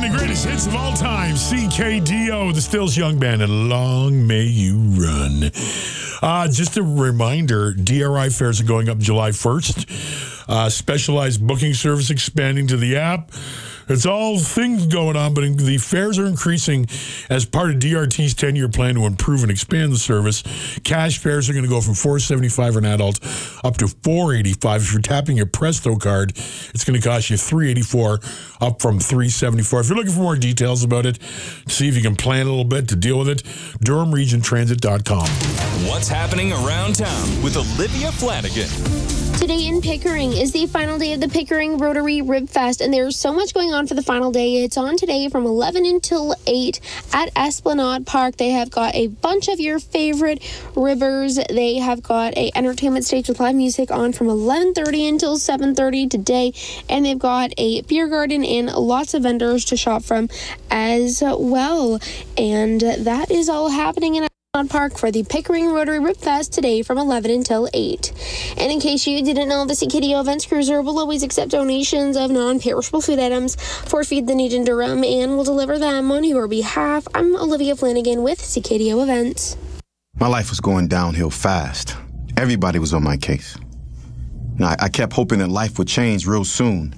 the greatest hits of all time, CKDO, the Stills Young Band, and Long May You Run. Just a reminder, DRI fares are going up July 1st. Specialized booking service expanding to the app. It's all things going on, but the fares are increasing as part of DRT's 10-year plan to improve and expand the service. Cash fares are going to go from $475 for an adult up to $485. If you're tapping your Presto card, it's going to cost you $384 up from $374. If you're looking for more details about it, see if you can plan a little bit to deal with it, DurhamRegionTransit.com. What's happening around town with Olivia Flanagan. Today in Pickering is the final day of the Pickering Rotary Rib Fest, and there's so much going on for the final day. It's on today from 11 until 8 at Esplanade Park. They have got a bunch of your favorite ribbers. They have got a entertainment stage with live music on from 11:30 until 7:30 today, and they've got a beer garden and lots of vendors to shop from as well. And that is all happening in Park for the Pickering Rotary Rib Fest today from 11 until 8. And in case you didn't know, the CKDO Events Cruiser will always accept donations of non-perishable food items for Feed the Need in Durham and will deliver them on your behalf. I'm Olivia Flanagan with CKDO Events. My life was going downhill fast. Everybody was on my case. Now, I kept hoping that life would change real soon.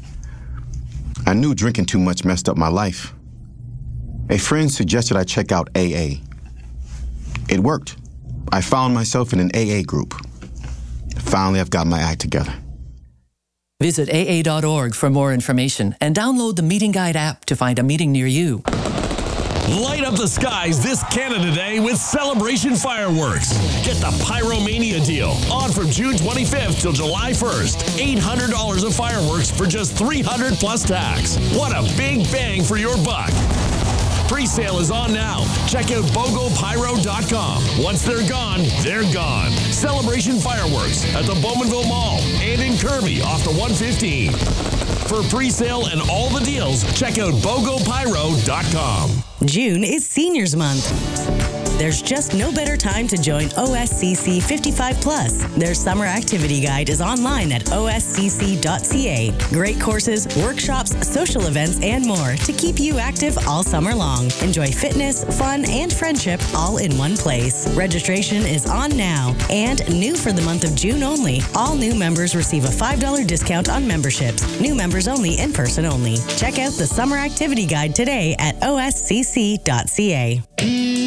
I knew drinking too much messed up my life. A friend suggested I check out AA. It worked. I found myself in an AA group. Finally, I've got my act together. Visit AA.org for more information and download the Meeting Guide app to find a meeting near you. Light up the skies this Canada Day with Celebration Fireworks. Get the Pyromania deal on from June 25th till July 1st. $800 of fireworks for just $300 plus tax. What a big bang for your buck. Pre-sale is on now. Check out BogoPyro.com. Once they're gone, they're gone. Celebration Fireworks at the Bowmanville Mall and in Kirby off the 115. For pre-sale and all the deals, check out BogoPyro.com. June is Seniors Month. There's just no better time to join OSCC 55+. Their summer activity guide is online at oscc.ca. Great courses, workshops, social events, and more to keep you active all summer long. Enjoy fitness, fun, and friendship all in one place. Registration is on now. And new for the month of June only, all new members receive a $5 discount on memberships. New members only, in person only. Check out the summer activity guide today at oscc.ca.